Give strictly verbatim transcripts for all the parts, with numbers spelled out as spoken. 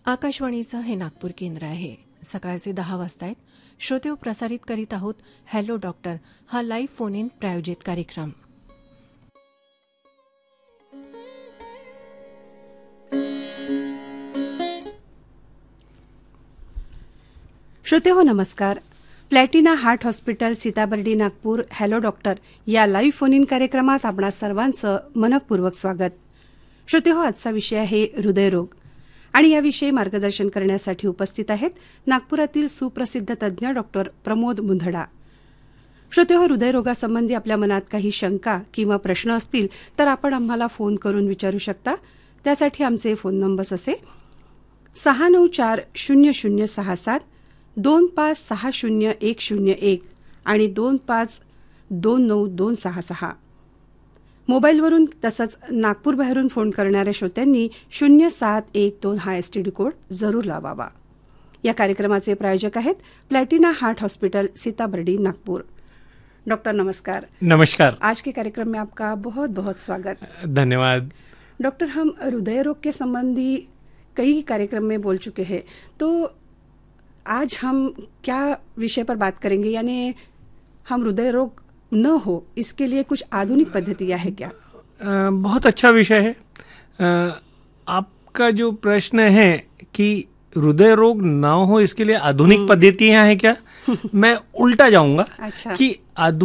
आकाशवाणीचं हे नागपूर केंद्र आहे. सकाळचे दहा वाजता आहेत. श्रोतेहो, प्रसारित करीत आहोत हॅलो डॉक्टर हा लाईव्ह फोन इन प्रायोजित कार्यक्रम. श्रोतेहो नमस्कार. Platina heart hospital Sitabuldi Nagpur hello doctor या लाईव्ह फोन इन कार्यक्रमात आपणा सर्वांचं मनपूर्वक स्वागत. श्रोतेहो, आजचा विषय आहे हृदयरोग आणि याविषयी मार्गदर्शन करण्यासाठी उपस्थित आहेत नागपुरातील सुप्रसिद्ध तज्ज्ञ डॉक्टर प्रमोद मुंदडा. श्रोतेहो, हृदयरोगासंबंधी आपल्या मनात काही शंका किंवा प्रश्न असतील तर आपण आम्हाला फोन करून विचारू शकता. त्यासाठी आमचे फोन नंबर्स असे सहा नऊ चार शून्य शून्य सहा सात दोन पाच सहा शून्य एक शून्य एक आणि दोन पाच दोन नऊ दोन सहा सहा. मोबाईलवरून तसंच नागपूरबाहेरून फोन करणाऱ्या श्रोत्यांनी शून्य सात एक दोन हा एस टी डी कोड जरूर लावावा. या कार्यक्रमाचे प्रायोजक आहेत Platina heart hospital Sitabuldi Nagpur. Doctor नमस्कार. नमस्कार. आज के कार्यक्रम में आपका बहुत बहुत स्वागत. धन्यवाद. डॉक्टर, हम हृदय रोग के संबंधी कई कार्यक्रम में बोल चुके हैं, तो आज हम क्या विषय पर बात करेंगे, यानी हम हृदय रोग न हो इसके लिए कुछ आधुनिक पद्धतियां है क्या? आ, बहुत अच्छा विषय है. आ, आपका जो प्रश्न है कि हृदय रोग ना हो इसके लिए आधुनिक पद्धतियां हैं क्या, मैं उल्टा जाऊंगा. अच्छा. कि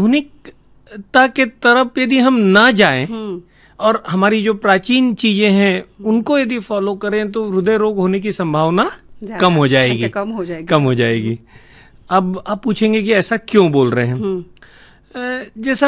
आधुनिकता के तरफ यदि हम ना जाएं और हमारी जो प्राचीन चीजें हैं उनको यदि फॉलो करें तो हृदय रोग होने की संभावना कम हो जाएगी. अच्छा, कम हो जाएगी. कम हो जाएगी. अब आप पूछेंगे कि ऐसा क्यों बोल रहे हैं. जैसा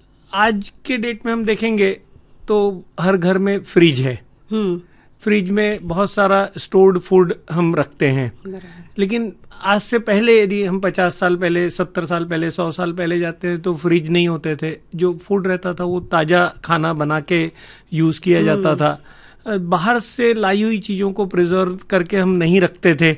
आज के डेट में हम देखेंगे तो हर घर में फ्रिज है. फ्रिज में बहुत सारा स्टोर्ड फूड हम रखते हैं. लेकिन आज से पहले यदि हम पचास साल पहले, सत्तर साल पहले, सौ साल पहले जाते हैं तो फ्रिज नहीं होते थे. जो फूड रहता था वो ताजा खाना बना के यूज किया जाता था. बाहर से लाई हुई चीजों को प्रिजर्व करके हम नहीं रखते थे.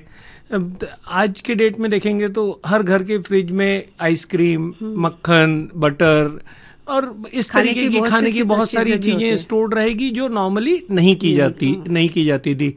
आज के डेट में देखेंगे तो हर घर के फ्रिज में आइसक्रीम, मक्खन, बटर और इस तरीके की खाने की बहुत सारी चीजें स्टोर्ड रहेगी जो नॉर्मली नहीं की जाती नहीं की जाती थी.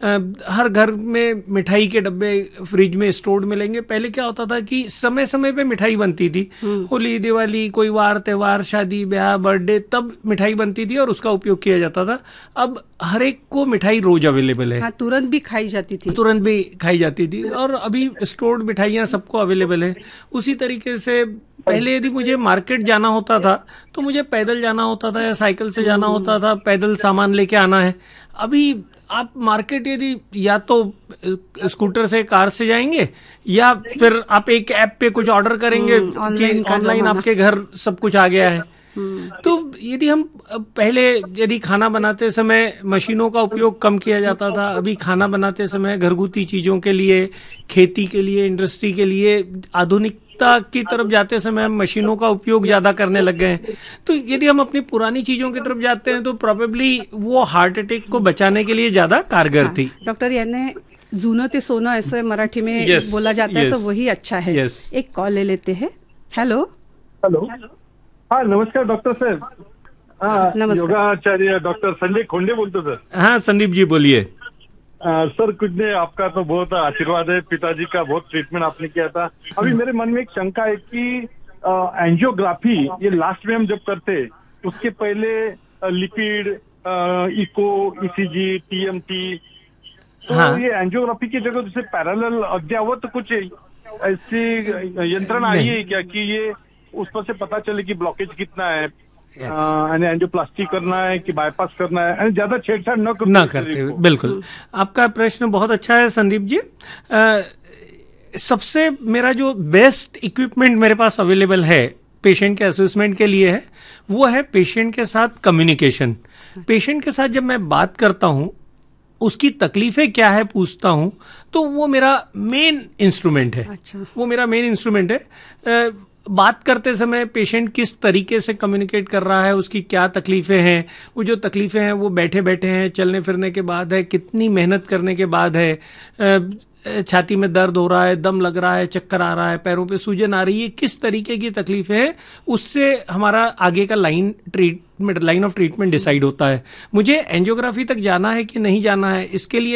हर घर में मिठाई के डब्बे फ्रिज में स्टोर्ड मिलेंगे. पहले क्या होता था कि समय समय पे मिठाई बनती थी. होली, दिवाली, कोई वार त्योहार, शादी ब्याह, बर्थडे, तब मिठाई बनती थी और उसका उपयोग किया जाता था. अब हर एक को मिठाई रोज अवेलेबल है. हाँ, तुरंत भी खाई जाती थी. तुरंत भी खाई जाती थी और अभी स्टोर्ड मिठाइयाँ सबको अवेलेबल है. उसी तरीके से पहले यदि मुझे मार्केट जाना होता था तो मुझे पैदल जाना होता था या साइकिल से जाना होता था. पैदल सामान लेके आना है. अभी आप मार्केट यदि या तो स्कूटर से, कार से जाएंगे या फिर आप एक ऐप पे कुछ ऑर्डर करेंगे कि ऑनलाइन आपके घर सब कुछ आ गया है. तो यदि हम पहले यदि खाना बनाते समय मशीनों का उपयोग कम किया जाता था, अभी खाना बनाते समय घरगुती चीजों के लिए, खेती के लिए, इंडस्ट्री के लिए आधुनिक की तरफ जाते समय हम मशीनों का उपयोग ज्यादा करने लग गए हैं. तो यदि हम अपनी पुरानी चीजों की तरफ जाते हैं तो प्रोबेबली वो हार्ट अटैक को बचाने के लिए ज्यादा कारगर थी. डॉक्टर, यानी जुनं ते सोनं ऐसे मराठी में yes, बोला जाता yes, है तो वही अच्छा है. yes. एक कॉल ले लेते हैं. हेलो हेलो हाँ, नमस्कार डॉक्टर साहब. हाँ, योगाचार्य डॉक्टर संजय खोंडे बोलतो सर. हाँ संदीप जी बोलिए. आ, सर कुछ नहीं, आपका तो बहुत आशीर्वाद है. पिताजी का बहुत ट्रीटमेंट आपने किया था. अभी मेरे मन में एक शंका है कि एंजियोग्राफी ये लास्ट में हम जब करते उसके पहले लिपिड, इको, ईसीजी, टीएमटी, तो हाँ. ये एंजियोग्राफी की जगह जैसे पैरेलल अद्यावत कुछ ऐसी यंत्रणा आई है क्या कि ये उस पर से पता चले कि ब्लॉकेज कितना है, एंजियोप्लास्टी करना है कि बाईपास करना है, ज्यादा छेड़छाड़ न करते न करते हुए. बिल्कुल, आपका प्रश्न बहुत अच्छा है संदीप जी. आ, सबसे मेरा जो बेस्ट इक्विपमेंट मेरे पास अवेलेबल है पेशेंट के असेसमेंट के लिए है वो है पेशेंट के साथ कम्युनिकेशन. पेशेंट के साथ जब मैं बात करता हूं, उसकी तकलीफें क्या है पूछता हूं, तो वो मेरा मेन इंस्ट्रूमेंट है. अच्छा. वो मेरा मेन इंस्ट्रूमेंट है. आ, बात करते समय पेशेंट किस तरीके से कम्युनिकेट कर रहा है, उसकी क्या तकलीफें हैं, वो जो तकलीफें हैं वो बैठे बैठे हैं, चलने फिरने के बाद है, कितनी मेहनत करने के बाद है, छाती में दर्द हो रहा है, दम लग रहा है, चक्कर आ रहा है, पैरों पे सूजन आ रही है, किस तरीके की तकलीफें हैं, उससे हमारा आगे का line treatment line of treatment decide होता है. मुझे एंजियोग्राफी तक जाना है कि नहीं जाना है, इसके लिए